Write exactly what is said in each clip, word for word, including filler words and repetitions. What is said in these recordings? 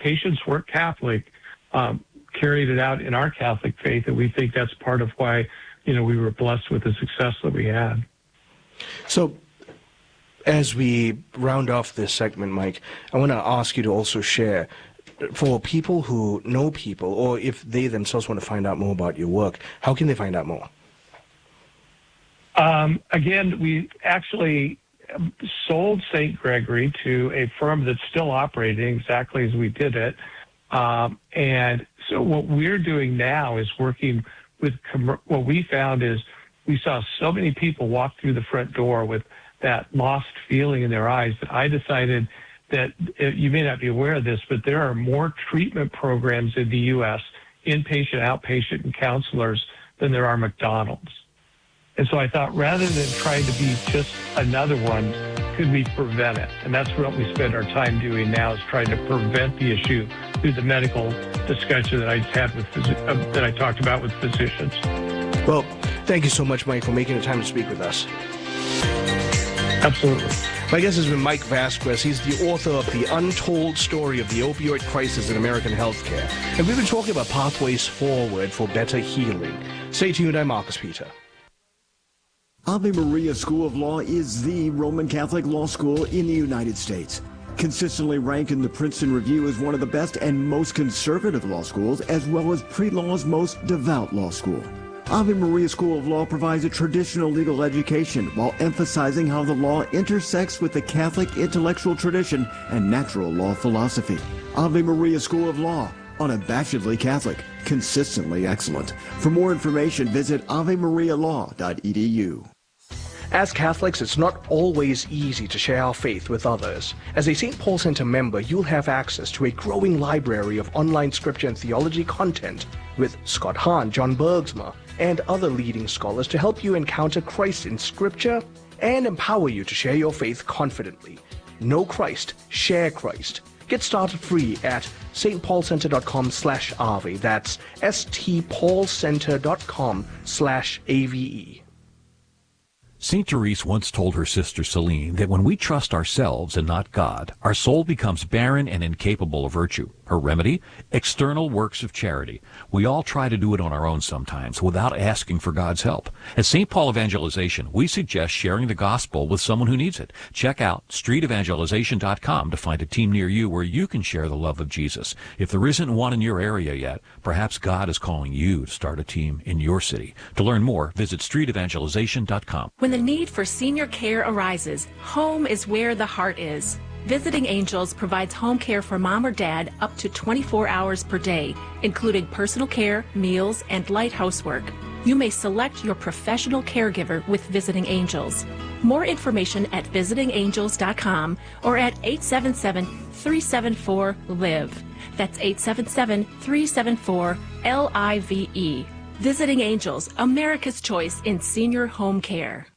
patients weren't Catholic, um, carried it out in our Catholic faith, and we think that's part of why, you know, we were blessed with the success that we had. So, as we round off this segment, Mike, I want to ask you to also share, for people who know people, or if they themselves want to find out more about your work, how can they find out more? Um, again, we actually sold Saint Gregory to a firm that's still operating exactly as we did it. Um, and so what we're doing now is working with, com- what we found is we saw so many people walk through the front door with that lost feeling in their eyes that I decided that, uh, you may not be aware of this, but there are more treatment programs in the U S, inpatient, outpatient, and counselors, than there are McDonald's. And so I thought, rather than trying to be just another one, could we prevent it? And that's what we spend our time doing now, is trying to prevent the issue through the medical discussion that I just had with phys- uh, that I talked about with physicians. Well, thank you so much, Mike, for making the time to speak with us. Absolutely. My guest has been Mike Vasquez. He's the author of The Untold Story of the Opioid Crisis in American Healthcare. And we've been talking about pathways forward for better healing. Stay tuned. I'm Marcus Peter. Ave Maria School of Law is the Roman Catholic law school in the United States. Consistently ranked in the Princeton Review as one of the best and most conservative law schools, as well as pre-law's most devout law school. Ave Maria School of Law provides a traditional legal education while emphasizing how the law intersects with the Catholic intellectual tradition and natural law philosophy. Ave Maria School of Law, unabashedly Catholic, consistently excellent. For more information, visit ave maria law dot e d u. As Catholics, it's not always easy to share our faith with others. As a Saint Paul Center member, you'll have access to a growing library of online scripture and theology content with Scott Hahn, John Bergsma, and other leading scholars to help you encounter Christ in Scripture and empower you to share your faith confidently. Know Christ, share Christ. Get started free at stpaulcenter.com slash Ave. That's stpaulcenter.com slash A V E. Saint Therese once told her sister Celine that when we trust ourselves and not God, our soul becomes barren and incapable of virtue. Her remedy? External works of charity. We all try to do it on our own sometimes without asking for God's help. At Saint Paul Evangelization, we suggest sharing the gospel with someone who needs it. Check out street evangelization dot com to find a team near you where you can share the love of Jesus. If there isn't one in your area yet, perhaps God is calling you to start a team in your city. To learn more, visit street evangelization dot com. When the need for senior care arises, home is where the heart is. Visiting Angels provides home care for mom or dad up to twenty-four hours per day, including personal care, meals, and light housework. You may select your professional caregiver with Visiting Angels. More information at visiting angels dot com or at eight seven seven, three seven four, L I V E. That's eight seven seven, three seven four, L I V E. Visiting Angels, America's choice in senior home care.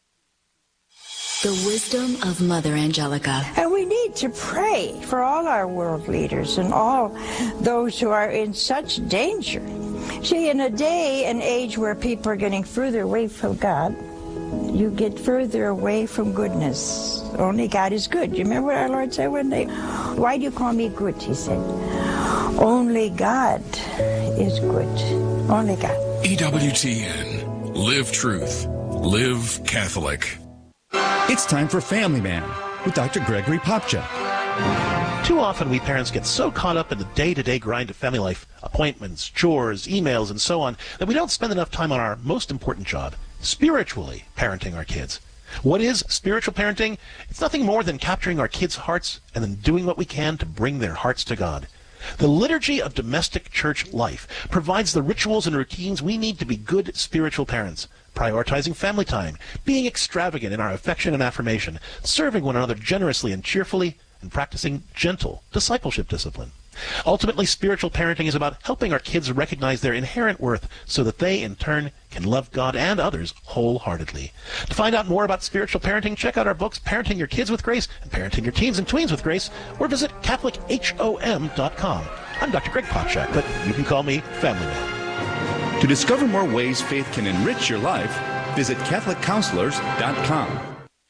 The wisdom of Mother Angelica. And we need to pray for all our world leaders and all those who are in such danger. See, in a day and age where people are getting further away from God, you get further away from goodness. Only God is good. You remember what our Lord said one day? Why do you call me good? He said, only God is good. Only God. E W T N. Live truth. Live Catholic. It's time for Family Man with Doctor Gregory Popcak. Too often we parents get so caught up in the day-to-day grind of family life, appointments, chores, emails, and so on, that we don't spend enough time on our most important job, spiritually parenting our kids. What is spiritual parenting? It's nothing more than capturing our kids' hearts and then doing what we can to bring their hearts to God. The liturgy of domestic church life provides the rituals and routines we need to be good spiritual parents. Prioritizing family time, being extravagant in our affection and affirmation, serving one another generously and cheerfully, and practicing gentle discipleship discipline. Ultimately, spiritual parenting is about helping our kids recognize their inherent worth so that they, in turn, can love God and others wholeheartedly. To find out more about spiritual parenting, check out our books, Parenting Your Kids with Grace and Parenting Your Teens and Tweens with Grace, or visit Catholic Hom dot com. I'm Doctor Greg Popcak, but you can call me Family Man. To discover more ways faith can enrich your life, visit Catholic Counselors dot com.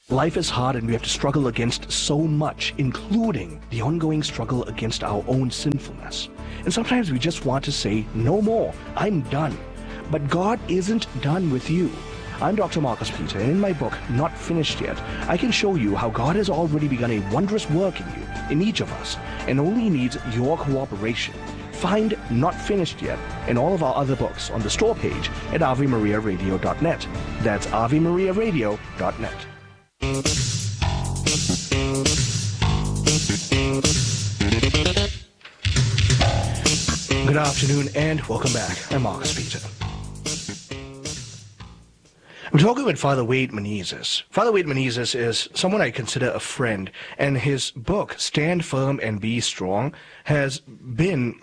Life is hard and we have to struggle against so much, including the ongoing struggle against our own sinfulness. And sometimes we just want to say, no more, I'm done. But God isn't done with you. I'm Doctor Marcus Peter, and in my book, Not Finished Yet, I can show you how God has already begun a wondrous work in you, in each of us, and only needs your cooperation. Find Not Finished Yet and all of our other books on the store page at ave maria radio dot net. That's ave maria radio dot net. Good afternoon and welcome back. I'm Marcus Peter. I'm talking with Father Wade Menezes. Father Wade Menezes is someone I consider a friend, and his book, Stand Firm and Be Strong, has been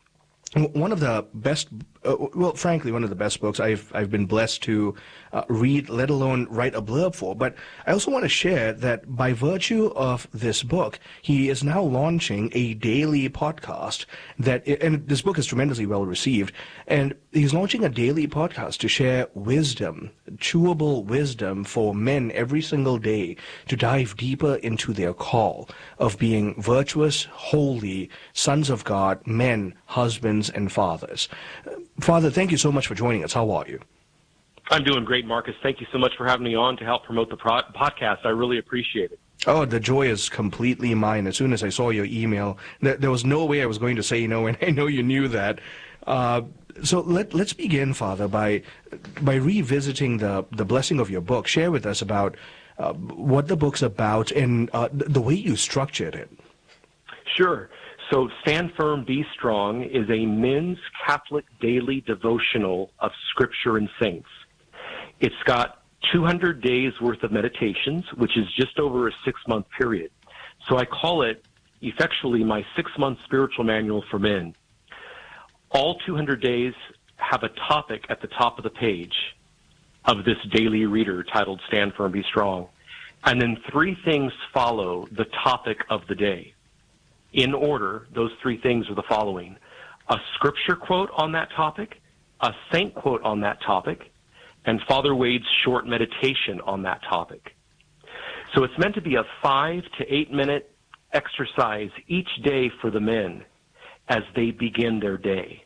one of the best, uh, well, frankly, one of the best books I've I've been blessed to uh, read, let alone write a blurb for. But I also want to share that by virtue of this book, he is now launching a daily podcast that, and this book is tremendously well received, and he's launching a daily podcast to share wisdom, chewable wisdom for men every single day to dive deeper into their call of being virtuous, holy, sons of God, men, husbands, and fathers. Father, thank you so much for joining us. How are you? I'm doing great, Marcus. Thank you so much for having me on to help promote the pro- podcast. I really appreciate it. Oh, the joy is completely mine. As soon as I saw your email, th- there was no way I was going to say no, and I know you knew that. Uh, so let, let's begin, Father, by by revisiting the, the blessing of your book. Share with us about uh, what the book's about and uh, the way you structured it. Sure. So Stand Firm, Be Strong is a men's Catholic daily devotional of Scripture and saints. It's got two hundred days worth of meditations, which is just over a six-month period. So I call it effectually my six-month spiritual manual for men. All two hundred days have a topic at the top of the page of this daily reader titled Stand Firm, Be Strong. And then three things follow the topic of the day. In order, those three things are the following: a scripture quote on that topic, a saint quote on that topic, and Father Wade's short meditation on that topic. So it's meant to be a five to eight minute exercise each day for the men as they begin their day.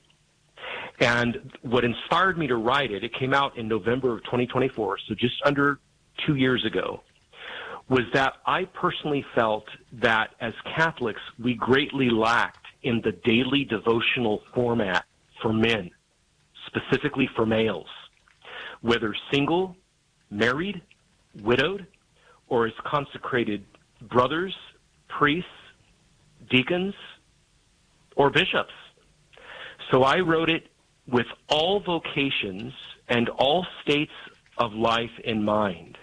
And what inspired me to write it, it came out in November of twenty twenty-four, so just under two years ago, was that I personally felt that as Catholics, we greatly lacked in the daily devotional format for men, specifically for males, whether single, married, widowed, or as consecrated brothers, priests, deacons, or bishops. So I wrote it with all vocations and all states of life in mind.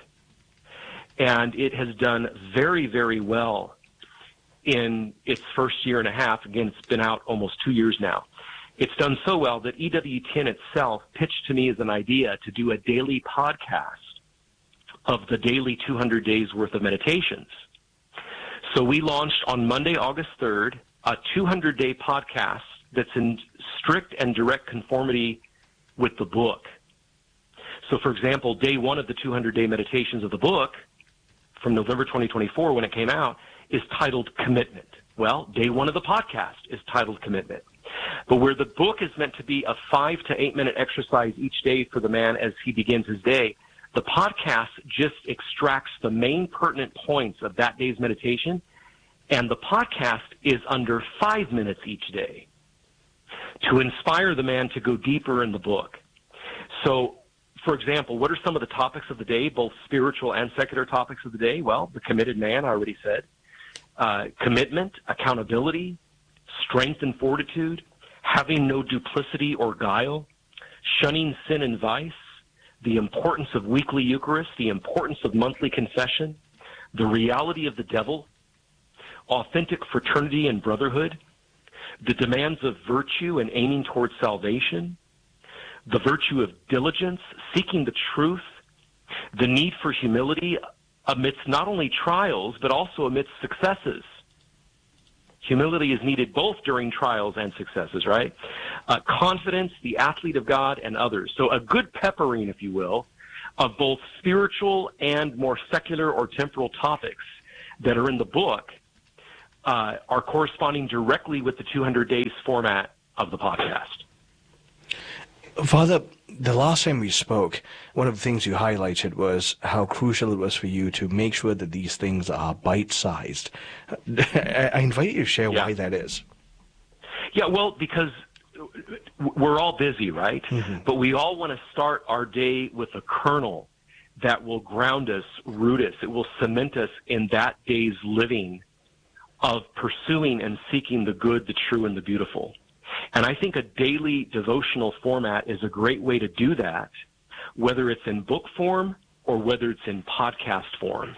And it has done very, very well in its first year and a half. Again, it's been out almost two years now. It's done so well that E W T N itself pitched to me as an idea to do a daily podcast of the daily two hundred days worth of meditations. So we launched on Monday, August third, a two hundred day podcast that's in strict and direct conformity with the book. So, for example, day one of the two hundred day meditations of the book from November twenty twenty-four, when it came out, is titled Commitment. Well, day one of the podcast is titled Commitment. But where the book is meant to be a five to eight minute exercise each day for the man as he begins his day, the podcast just extracts the main pertinent points of that day's meditation, and the podcast is under five minutes each day to inspire the man to go deeper in the book. So, for example, what are some of the topics of the day, both spiritual and secular topics of the day? Well, the committed man, I already said. Uh, commitment, accountability, strength and fortitude, having no duplicity or guile, shunning sin and vice, the importance of weekly Eucharist, the importance of monthly confession, the reality of the devil, authentic fraternity and brotherhood, the demands of virtue and aiming towards salvation, the virtue of diligence, seeking the truth, the need for humility amidst not only trials, but also amidst successes. Humility is needed both during trials and successes, right? Uh, confidence, the athlete of God, and others. So a good peppering, if you will, of both spiritual and more secular or temporal topics that are in the book uh, are corresponding directly with the two hundred days format of the podcast. Father, the last time we spoke, one of the things you highlighted was how crucial it was for you to make sure that these things are bite-sized. I invite you to share yeah. why that is. Yeah, well, because we're all busy, right? Mm-hmm. But we all want to start our day with a kernel that will ground us, root us. It will cement us in that day's living of pursuing and seeking the good, the true, and the beautiful. And I think a daily devotional format is a great way to do that, whether it's in book form or whether it's in podcast form.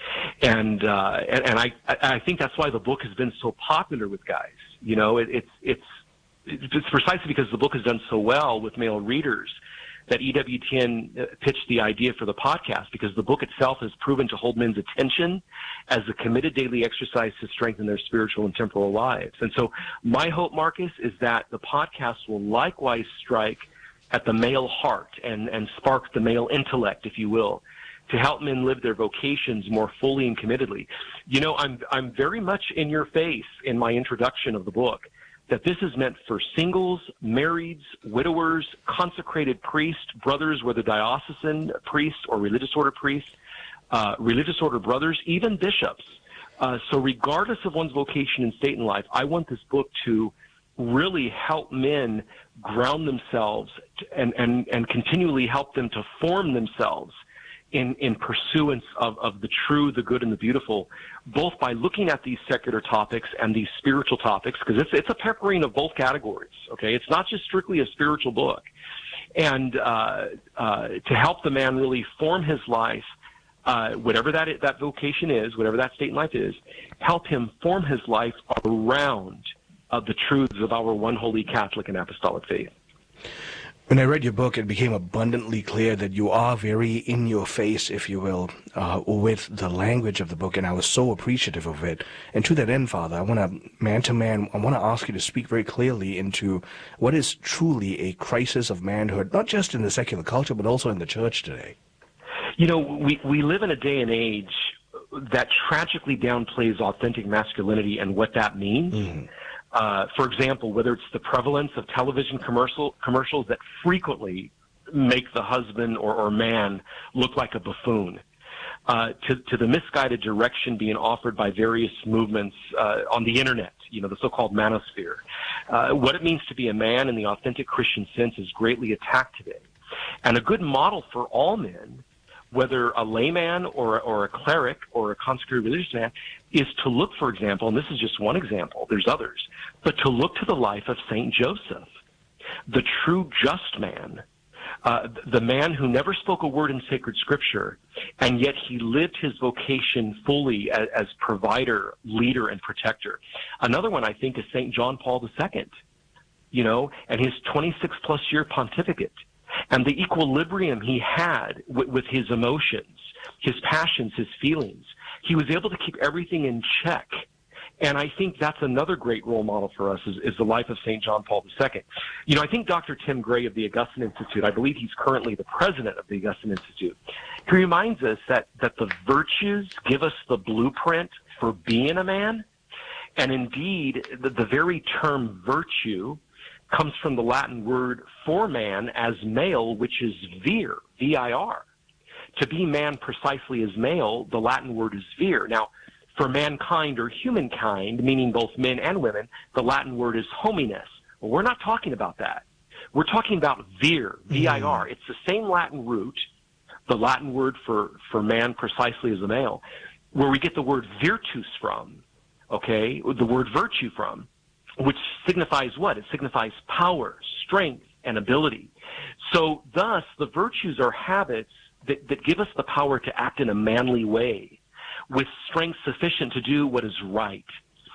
And uh, and, and I, I think that's why the book has been so popular with guys. You know, it, it's it's it's precisely because the book has done so well with male readers that E W T N pitched the idea for the podcast, because the book itself has proven to hold men's attention as a committed daily exercise to strengthen their spiritual and temporal lives. And so my hope, Marcus, is that the podcast will likewise strike at the male heart and, and spark the male intellect, if you will, to help men live their vocations more fully and committedly. You know, I'm, I'm very much in your face in my introduction of the book that this is meant for singles, marrieds, widowers, consecrated priests, brothers, whether diocesan priests or religious order priests, uh, religious order brothers, even bishops. Uh, so regardless of one's vocation and state in life, I want this book to really help men ground themselves and, and, and continually help them to form themselves in, in pursuance of, of the true, the good, and the beautiful, both by looking at these secular topics and these spiritual topics, because it's, it's a peppering of both categories, okay? It's not just strictly a spiritual book. And uh, uh, to help the man really form his life, uh, whatever that, that vocation is, whatever that state in life is, help him form his life around uh, the truths of our one holy Catholic and apostolic faith. When I read your book, it became abundantly clear that you are very in your face, if you will, uh, with the language of the book, and I was so appreciative of it. And to that end, Father, I want to, man to man, I want to ask you to speak very clearly into what is truly a crisis of manhood, not just in the secular culture, but also in the church today. You know, we, we live in a day and age that tragically downplays authentic masculinity and what that means. Mm-hmm. Uh, for example, whether it's the prevalence of television commercial commercials that frequently make the husband or, or man look like a buffoon, uh, to, to the misguided direction being offered by various movements uh, on the internet, you know, the so-called manosphere. Uh, what it means to be a man in the authentic Christian sense is greatly attacked today. And a good model for all men, whether a layman or, or a cleric or a consecrated religious man, is to look, for example, and this is just one example, there's others, but to look to the life of Saint Joseph, the true just man, uh, the man who never spoke a word in sacred scripture, and yet he lived his vocation fully as, as provider, leader, and protector. Another one, I think, is Saint John Paul the Second, you know, and his twenty-six plus year pontificate, and the equilibrium he had with, with his emotions, his passions, his feelings. He was able to keep everything in check. And I think that's another great role model for us is, is the life of Saint John Paul the Second. You know, I think Doctor Tim Gray of the Augustine Institute, I believe he's currently the president of the Augustine Institute, he reminds us that, that the virtues give us the blueprint for being a man. And indeed, the, the very term virtue comes from the Latin word for man as male, which is vir, V I R. To be man precisely as male, the Latin word is vir. Now, for mankind or humankind, meaning both men and women, the Latin word is homines. Well, we're not talking about that. We're talking about vir, V I R. Mm. It's the same Latin root, the Latin word for, for man precisely as a male, where we get the word virtus from, okay, the word virtue from, which signifies what? It signifies power, strength, and ability. So thus, the virtues are habits that, that give us the power to act in a manly way with strength sufficient to do what is right.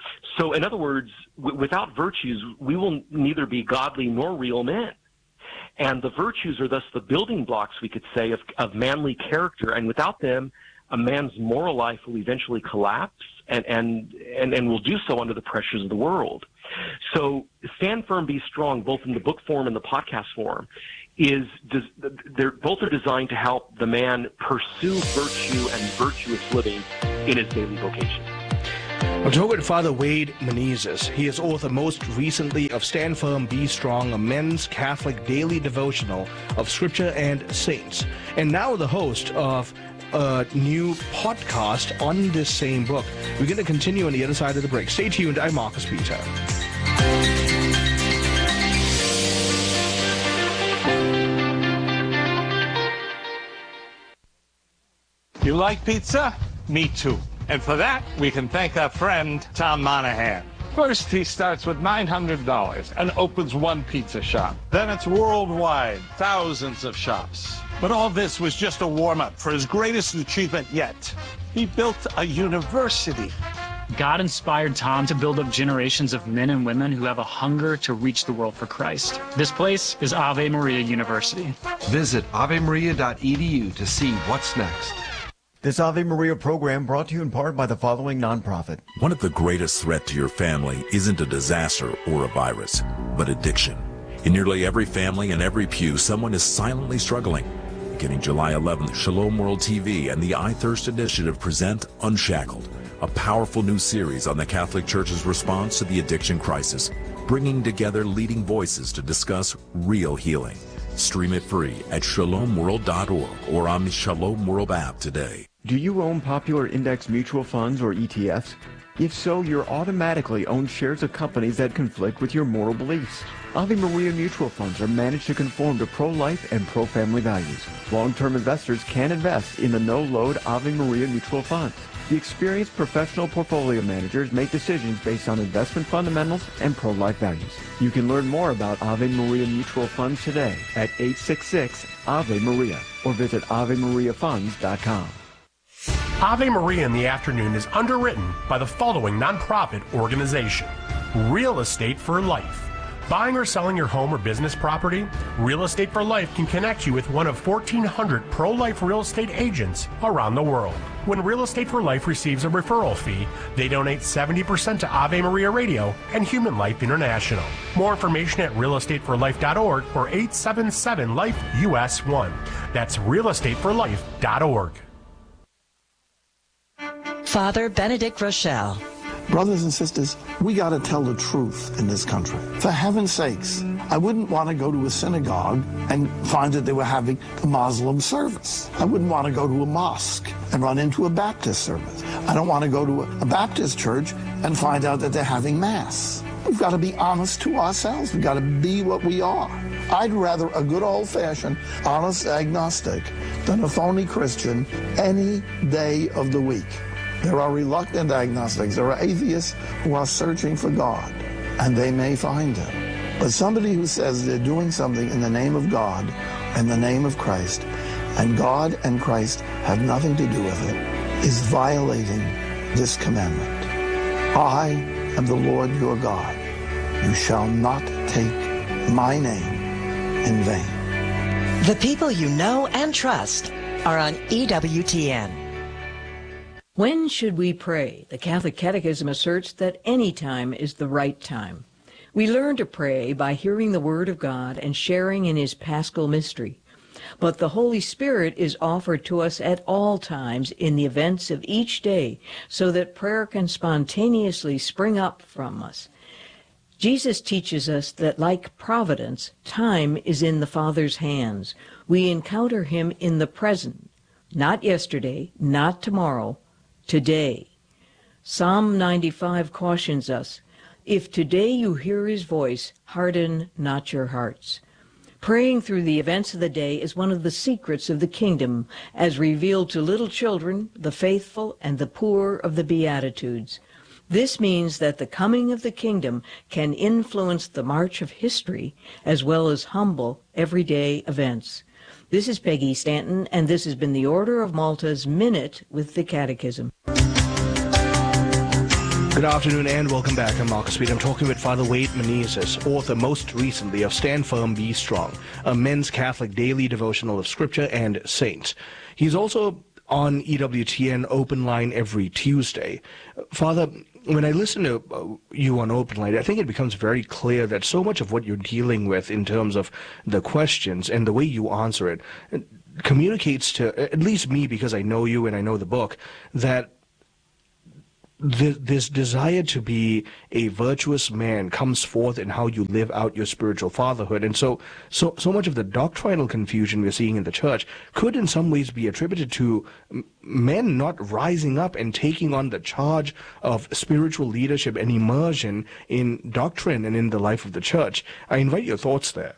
So in other words, w- without virtues, we will neither be godly nor real men. And the virtues are thus the building blocks, we could say, of, of manly character. And without them, a man's moral life will eventually collapse and, and, and, and will do so under the pressures of the world. So Stand Firm, Be Strong, both in the book form and the podcast form, is they're both are designed to help the man pursue virtue and virtuous living in his daily vocation. I'm talking with Father Wade Menezes. He is author most recently of Stand Firm, Be Strong, a men's Catholic daily devotional of Scripture and Saints, and now the host of a new podcast on this same book. We're going to continue on the other side of the break. Stay tuned. I'm Marcus Peter. You like pizza? Me too. And for that, we can thank our friend, Tom Monahan. First, he starts with nine hundred dollars and opens one pizza shop. Then it's worldwide, thousands of shops. But all this was just a warm-up for his greatest achievement yet. He built a university. God inspired Tom to build up generations of men and women who have a hunger to reach the world for Christ. This place is Ave Maria University. Visit ave maria dot e d u to see what's next. This Ave Maria program brought to you in part by the following nonprofit. One of the greatest threats to your family isn't a disaster or a virus, but addiction. In nearly every family and every pew, someone is silently struggling. Beginning July eleventh, Shalom World T V and the I Thirst Initiative present Unshackled, a powerful new series on the Catholic Church's response to the addiction crisis, bringing together leading voices to discuss real healing. Stream it free at shalom world dot org or on the Shalom World app today. Do you own popular index mutual funds or E T Fs? If so, you're automatically owned shares of companies that conflict with your moral beliefs. Ave Maria mutual funds are managed to conform to pro-life and pro-family values. Long-term investors can invest in the no-load Ave Maria mutual funds. The experienced professional portfolio managers make decisions based on investment fundamentals and pro-life values. You can learn more about Ave Maria mutual funds today at eight six six Ave Maria or visit ave maria funds dot com. Ave Maria in the Afternoon is underwritten by the following nonprofit organization: Real Estate for Life. Buying or selling your home or business property? Real Estate for Life can connect you with one of fourteen hundred pro-life real estate agents around the world. When Real Estate for Life receives a referral fee, they donate seventy percent to Ave Maria Radio and Human Life International. More information at real estate for life dot org or eight seven seven life U S one. That's real estate for life dot org. Father Benedict Rochelle. Brothers and sisters, we got to tell the truth in this country. For heaven's sakes, I wouldn't want to go to a synagogue and find that they were having a Muslim service. I wouldn't want to go to a mosque and run into a Baptist service. I don't want to go to a Baptist church and find out that they're having Mass. We've got to be honest to ourselves. We've got to be what we are. I'd rather a good old-fashioned, honest agnostic than a phony Christian any day of the week. There are reluctant agnostics. There are atheists who are searching for God, and they may find him. But somebody who says they're doing something in the name of God, in the name of Christ, and God and Christ have nothing to do with it, is violating this commandment. I am the Lord your God. You shall not take my name in vain. The people you know and trust are on E W T N. When should we pray? The Catholic Catechism asserts that any time is the right time. We learn to pray by hearing the Word of God and sharing in His Paschal mystery. But the Holy Spirit is offered to us at all times in the events of each day, so that prayer can spontaneously spring up from us. Jesus teaches us that, like providence, time is in the Father's hands. We encounter Him in the present, not yesterday, not tomorrow, today. Psalm ninety-five cautions us, if today you hear His voice, harden not your hearts. Praying through the events of the day is one of the secrets of the kingdom, as revealed to little children, the faithful, and the poor of the Beatitudes. This means that the coming of the kingdom can influence the march of history, as well as humble, everyday events. This is Peggy Stanton, and this has been the Order of Malta's Minute with the Catechism. Good afternoon and welcome back. I'm Marcus Speed. I'm talking with Father Wade Menezes, author most recently of Stand Firm, Be Strong, a men's Catholic daily devotional of Scripture and Saints. He's also on E W T N Open Line every Tuesday. Father, when I listen to uh, you on Open Line, I think it becomes very clear that so much of what you're dealing with in terms of the questions and the way you answer it communicates to, at least me, because I know you and I know the book, that th- this desire to be a virtuous man comes forth in how you live out your spiritual fatherhood. And so, so, so much of the doctrinal confusion we're seeing in the church could in some ways be attributed to m- men not rising up and taking on the charge of spiritual leadership and immersion in doctrine and in the life of the church. I invite your thoughts there.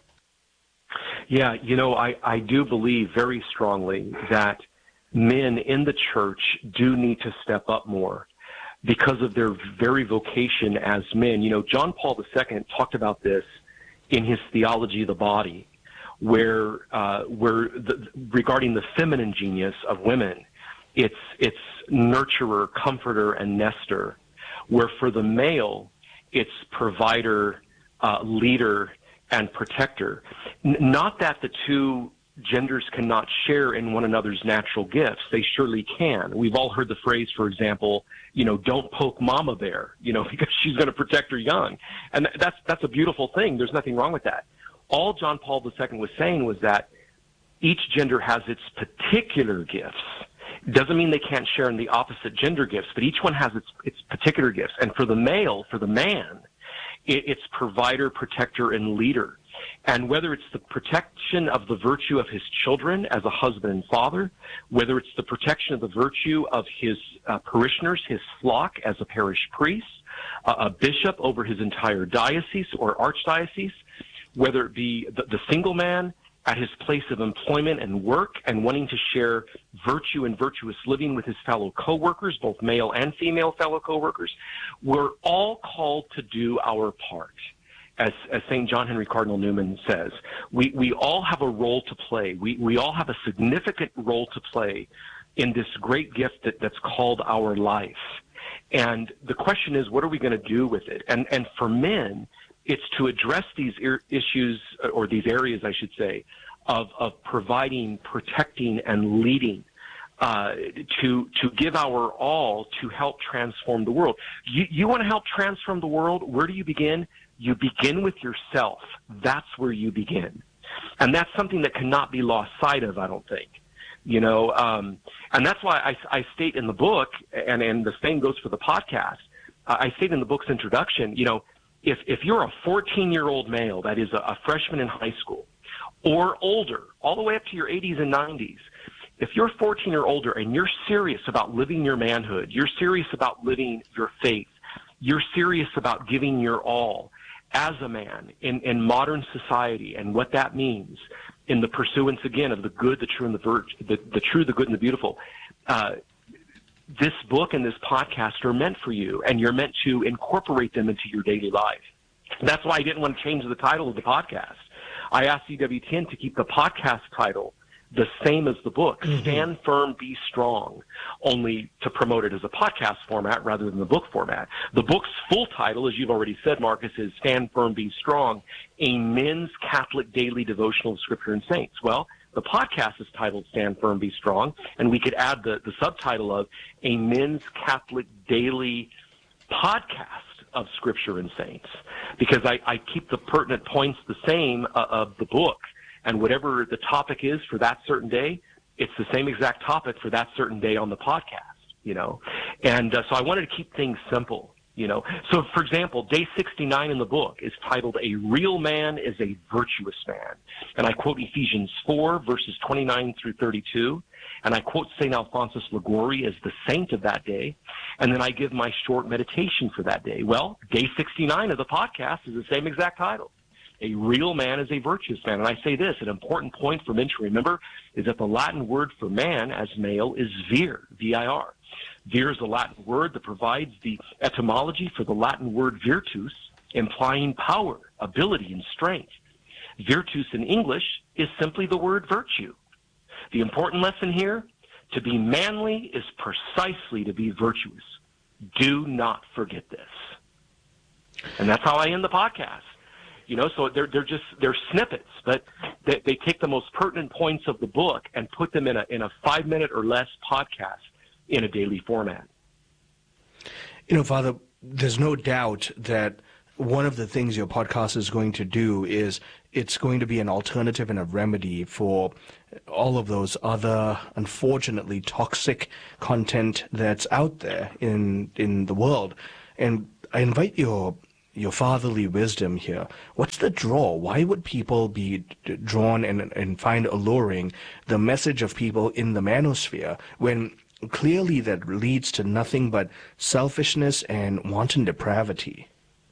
Yeah, you know, I, I do believe very strongly that men in the church do need to step up more because of their very vocation as men. You know, John Paul the Second talked about this in his Theology of the Body, where uh, where the, regarding the feminine genius of women, it's it's nurturer, comforter, and nester, where for the male, it's provider, uh, leader, and protector. N- not that the two genders cannot share in one another's natural gifts. They surely can. We've all heard the phrase, for example, you know, don't poke mama bear, you know, because she's going to protect her young. And that's, that's a beautiful thing. There's nothing wrong with that. All John Paul the Second was saying was that each gender has its particular gifts. It doesn't mean they can't share in the opposite gender gifts, but each one has its, its particular gifts. And for the male, for the man, it, it's provider, protector, and leader. And whether it's the protection of the virtue of his children as a husband and father, whether it's the protection of the virtue of his uh, parishioners, his flock as a parish priest, uh, a bishop over his entire diocese or archdiocese, whether it be the, the single man at his place of employment and work and wanting to share virtue and virtuous living with his fellow coworkers, both male and female fellow coworkers, we're all called to do our part. As, as Saint John Henry Cardinal Newman says, we, we all have a role to play. We, we all have a significant role to play in this great gift that, that's called our life. And the question is, what are we going to do with it? And, and for men, it's to address these ir- issues, or these areas, I should say, of, of providing, protecting, and leading, uh, to, to give our all to help transform the world. You, you want to help transform the world? Where do you begin? You begin with yourself. That's where you begin. And that's something that cannot be lost sight of, I don't think. You know, um, and that's why I, I state in the book, and, and the same goes for the podcast, uh, I state in the book's introduction, you know, if, if you're a fourteen-year-old male that is a, a freshman in high school or older, all the way up to your eighties and nineties, if you're fourteen or older and you're serious about living your manhood, you're serious about living your faith, you're serious about giving your all as a man in, in modern society and what that means in the pursuance, again, of the good, the true, and the, vir- the, the true, the good, and the beautiful, uh, this book and this podcast are meant for you, and you're meant to incorporate them into your daily life. That's why I didn't want to change the title of the podcast. I asked E W T N to keep the podcast title the same as the book, mm-hmm. Stand Firm, Be Strong, only to promote it as a podcast format rather than the book format. The book's full title, as you've already said, Marcus, is Stand Firm, Be Strong, a men's Catholic daily devotional of Scripture and Saints. Well, the podcast is titled Stand Firm, Be Strong, and we could add the, the subtitle of a men's Catholic daily podcast of Scripture and Saints, because I, I keep the pertinent points the same uh, of the book. And whatever the topic is for that certain day, it's the same exact topic for that certain day on the podcast, you know. And uh, so I wanted to keep things simple, you know. So, for example, day sixty-nine in the book is titled, A Real Man is a Virtuous Man. And I quote Ephesians four, verses twenty-nine through thirty-two. And I quote Saint Alphonsus Liguori as the saint of that day. And then I give my short meditation for that day. Well, day sixty-nine of the podcast is the same exact title. A real man is a virtuous man. And I say this, an important point for men to remember is that the Latin word for man as male is vir, V I R. Vir is a Latin word that provides the etymology for the Latin word virtus, implying power, ability, and strength. Virtus in English is simply the word virtue. The important lesson here, to be manly is precisely to be virtuous. Do not forget this. And that's how I end the podcast. you know, so they're, they're just, they're snippets, but they, they take the most pertinent points of the book and put them in a, in a five minute or less podcast in a daily format. You know, Father, there's no doubt that one of the things your podcast is going to do is it's going to be an alternative and a remedy for all of those other, unfortunately, toxic content that's out there in in the world. And I invite your your fatherly wisdom here. What's the draw? Why would people be drawn and, and find alluring the message of people in the manosphere when clearly that leads to nothing but selfishness and wanton depravity?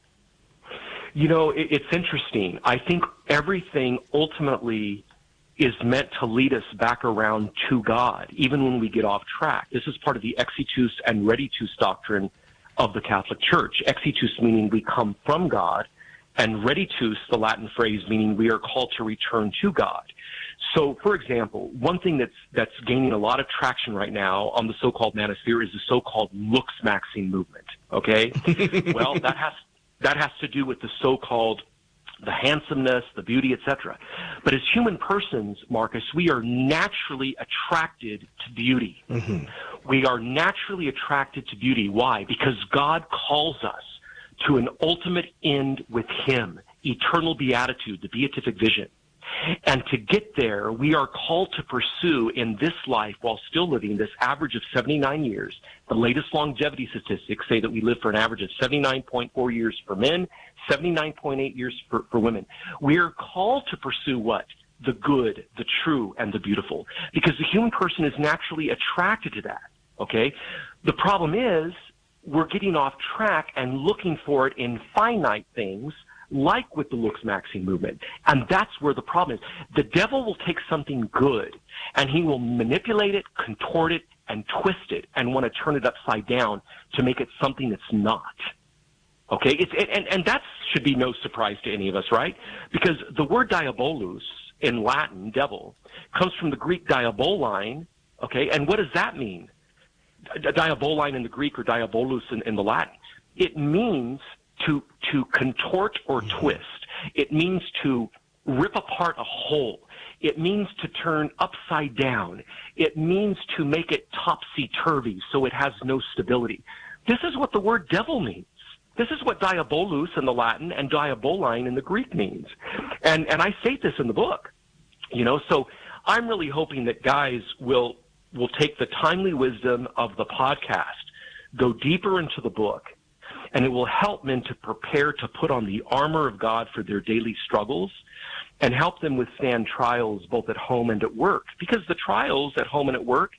You know, it, it's interesting. I think everything ultimately is meant to lead us back around to God, even when we get off track. This is part of the exitus and reditus doctrine of the Catholic Church. Exitus meaning we come from God, and reditus, the Latin phrase, meaning we are called to return to God. So, for example, one thing that's that's gaining a lot of traction right now on the so-called manosphere is the so-called looks-maxing movement, okay? Well, that has that has to do with the so-called the handsomeness, the beauty, et cetera. But as human persons, Marcus, we are naturally attracted to beauty. Mm-hmm. We are naturally attracted to beauty. Why? Because God calls us to an ultimate end with Him, eternal beatitude, the beatific vision. And to get there, we are called to pursue in this life, while still living, this average of seventy-nine years. The latest longevity statistics say that we live for an average of seventy-nine point four years for men, seventy-nine point eight years for, for women. We are called to pursue what? The good, the true, and the beautiful. Because the human person is naturally attracted to that, okay? The problem is we're getting off track and looking for it in finite things, like with the looks-maxing movement. And that's where the problem is. The devil will take something good, and he will manipulate it, contort it, and twist it, and want to turn it upside down to make it something that's not. Okay? It's, it, and, and that should be no surprise to any of us, right? Because the word diabolus in Latin, devil, comes from the Greek diaboline, okay? And what does that mean? Diaboline in the Greek or diabolus in, in the Latin. It means to to contort or twist. It means to rip apart a whole. It means to turn upside down. It means to make it topsy-turvy so it has no stability. This is what the word devil means. This is what diabolus in the Latin and diaboline in the Greek means. And and I state this in the book. You know, so I'm really hoping that guys will will take the timely wisdom of the podcast, go deeper into the book, and it will help men to prepare to put on the armor of God for their daily struggles and help them withstand trials both at home and at work. Because the trials at home and at work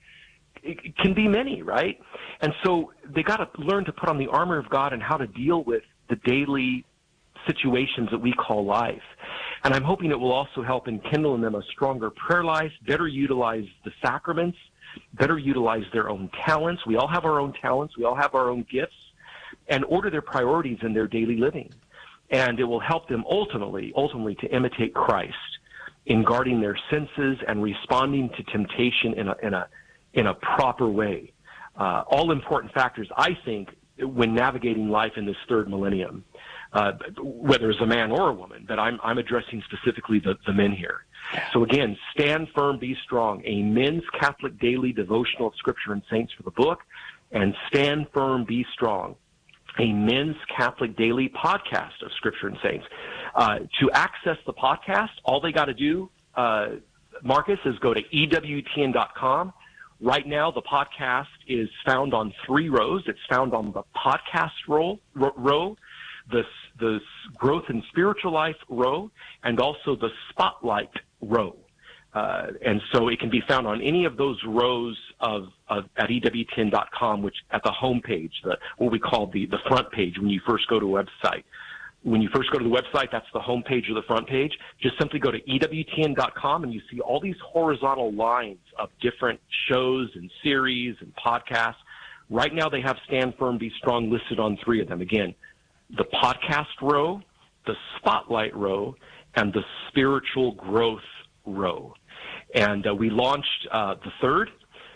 it can be many, right? And so they got to learn to put on the armor of God and how to deal with the daily situations that we call life. And I'm hoping it will also help enkindle in them a stronger prayer life, better utilize the sacraments, better utilize their own talents. We all have our own talents. We all have our own gifts. And order their priorities in their daily living. And it will help them ultimately, ultimately to imitate Christ in guarding their senses and responding to temptation in a, in a, in a proper way. Uh, all important factors, I think, when navigating life in this third millennium, uh, whether as a man or a woman, but I'm, I'm addressing specifically the, the men here. So again, Stand Firm, Be Strong, a men's Catholic daily devotional of Scripture and Saints for the book, and Stand Firm, Be Strong, a men's Catholic daily podcast of Scripture and Saints. Uh, to access the podcast, all they got to do, uh, Marcus, is go to E W T N dot com. Right now, the podcast is found on three rows. It's found on the podcast row, row the, the growth and spiritual life row, and also the spotlight row. Uh, and so it can be found on any of those rows of, of at E W T N dot com, which at the home page, the, what we call the, the front page when you first go to a website. When you first go to the website, that's the home page or the front page. Just simply go to E W T N dot com and you see all these horizontal lines of different shows and series and podcasts. Right now they have Stand Firm, Be Strong listed on three of them. Again, the podcast row, the spotlight row, and the spiritual growth row. And uh, we launched uh, the third,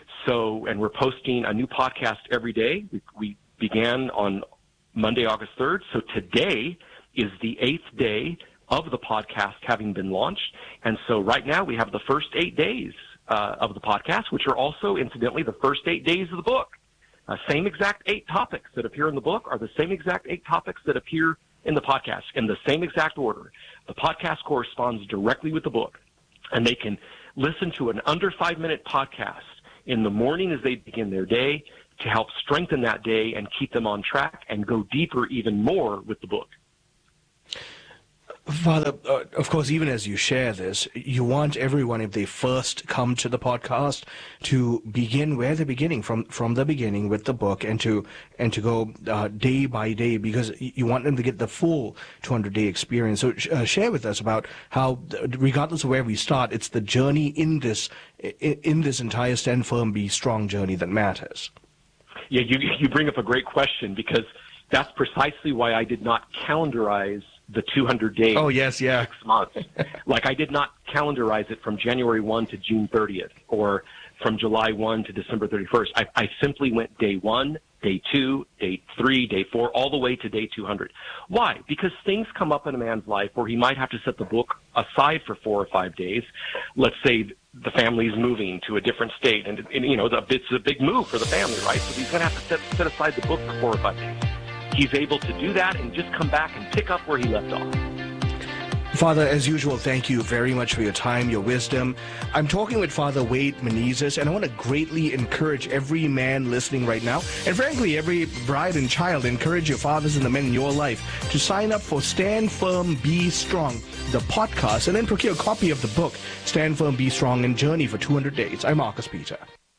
so and we're posting a new podcast every day. We, we began on Monday, August third, so today is the eighth day of the podcast having been launched. And so right now we have the first eight days uh, of the podcast, which are also, incidentally, the first eight days of the book. Uh, same exact eight topics that appear in the book are the same exact eight topics that appear in the podcast in the same exact order. The podcast corresponds directly with the book, and they can listen to an under five-minute podcast in the morning as they begin their day to help strengthen that day and keep them on track and go deeper even more with the book. Father, uh, of course, even as you share this, you want everyone, if they first come to the podcast, to begin where they're beginning, from, from the beginning with the book, and to and to go uh, day by day, because you want them to get the full two hundred day experience. So uh, share with us about how, regardless of where we start, it's the journey in this in, in this entire Stand Firm, Be Strong journey that matters. Yeah, you you bring up a great question, because that's precisely why I did not calendarize the two hundred days. Oh, yes, yeah. Six months. Like, I did not calendarize it from January first to June thirtieth, or from July first to December thirty-first. I, I simply went day one, day two, day three, day four, all the way to day two hundred. Why? Because things come up in a man's life where he might have to set the book aside for four or five days. Let's say the family's moving to a different state, and, and you know, the, it's a big move for the family, right? So he's going to have to set, set aside the book for four or five days. He's able to do that and just come back and pick up where he left off. Father, as usual, thank you very much for your time, your wisdom. I'm talking with Father Wade Menezes, and I want to greatly encourage every man listening right now, and frankly, every bride and child, encourage your fathers and the men in your life to sign up for Stand Firm, Be Strong, the podcast, and then procure a copy of the book, Stand Firm, Be Strong, and Journey for two hundred days. I'm Marcus Peter.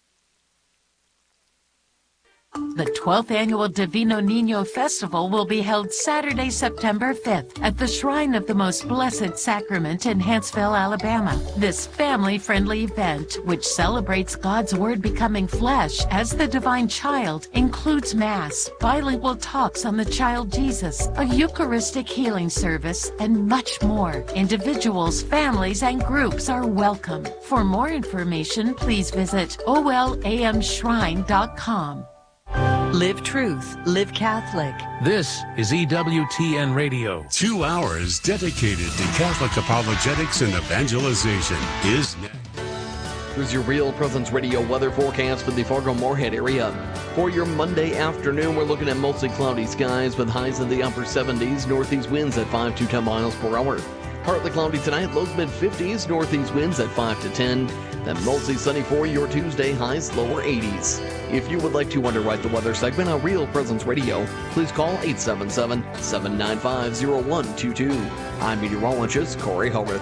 The twelfth Annual Divino Niño Festival will be held Saturday, September fifth at the Shrine of the Most Blessed Sacrament in Huntsville, Alabama. This family-friendly event, which celebrates God's Word becoming flesh as the divine child, includes Mass, bilingual talks on the child Jesus, a Eucharistic healing service, and much more. Individuals, families, and groups are welcome. For more information, please visit O L A M shrine dot com. Live Truth, Live Catholic. This is E W T N Radio. Two hours dedicated to Catholic apologetics and evangelization is next. Here's your Real Presence Radio weather forecast for the Fargo-Moorhead area. For your Monday afternoon, we're looking at mostly cloudy skies with highs in the upper seventies, northeast winds at five to ten miles per hour. Partly cloudy tonight, lows mid-fifties, northeast winds at five to ten. Then mostly sunny for your Tuesday, highs lower eighties. If you would like to underwrite the weather segment on Real Presence Radio, please call eight seven seven, seven nine five, zero one two two. I'm meteorologist Corey Howarth.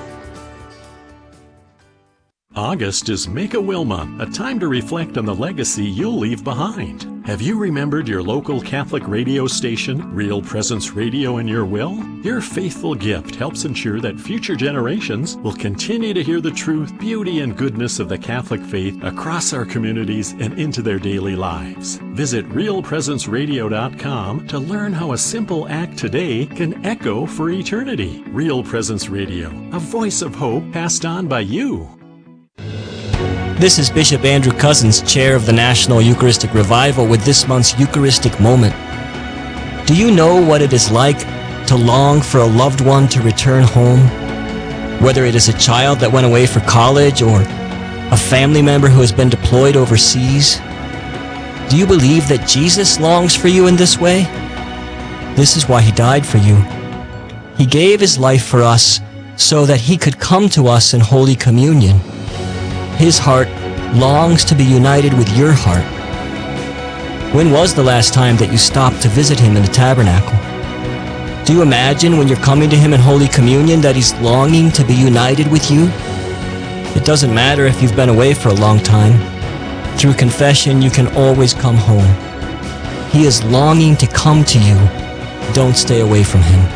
August is Make-A-Will Month, a time to reflect on the legacy you'll leave behind. Have you remembered your local Catholic radio station, Real Presence Radio, in your will? Your faithful gift helps ensure that future generations will continue to hear the truth, beauty, and goodness of the Catholic faith across our communities and into their daily lives. Visit real presence radio dot com to learn how a simple act today can echo for eternity. Real Presence Radio, a voice of hope passed on by you. This is Bishop Andrew Cousins, Chair of the National Eucharistic Revival, with this month's Eucharistic Moment. Do you know what it is like to long for a loved one to return home? Whether it is a child that went away for college or a family member who has been deployed overseas? Do you believe that Jesus longs for you in this way? This is why he died for you. He gave his life for us so that he could come to us in Holy Communion. His heart longs to be united with your heart. When was the last time that you stopped to visit him in the tabernacle? Do you imagine when you're coming to him in Holy Communion that he's longing to be united with you? It doesn't matter if you've been away for a long time. Through confession, you can always come home. He is longing to come to you. Don't stay away from him.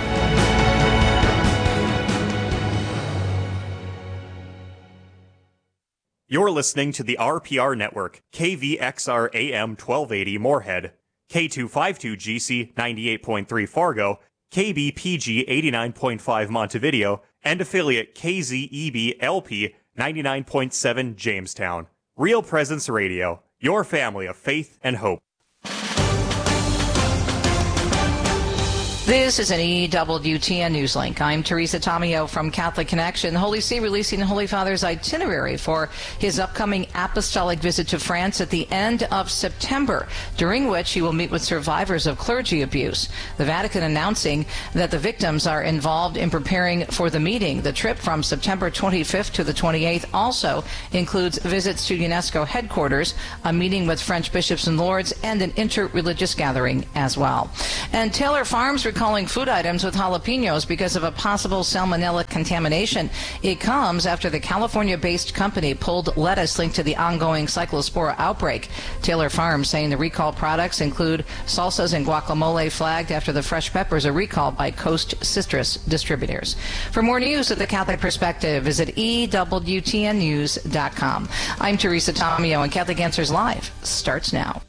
You're listening to the R P R Network, K V X R A M twelve eighty Moorhead, K two fifty-two G C ninety-eight point three Fargo, K B P G eighty-nine point five Montevideo, and affiliate K Z E B L P ninety-nine point seven Jamestown. Real Presence Radio, your family of faith and hope. This is an E W T N News Link. I'm Teresa Tomeo from Catholic Connection. The Holy See releasing the Holy Father's itinerary for his upcoming apostolic visit to France at the end of September, during which he will meet with survivors of clergy abuse. The Vatican announcing that the victims are involved in preparing for the meeting. The trip from September twenty-fifth to the twenty-eighth also includes visits to UNESCO headquarters, a meeting with French bishops and lords, and an inter-religious gathering as well. And Taylor Farms recalling food items with jalapenos because of a possible salmonella contamination. It comes after the California-based company pulled lettuce linked to the ongoing cyclospora outbreak. Taylor Farms saying the recalled products include salsas and guacamole flagged after the fresh peppers are recalled by Coast Citrus distributors. For more news of the Catholic Perspective, visit E W T N news dot com. I'm Teresa Tomeo, and Catholic Answers Live starts now.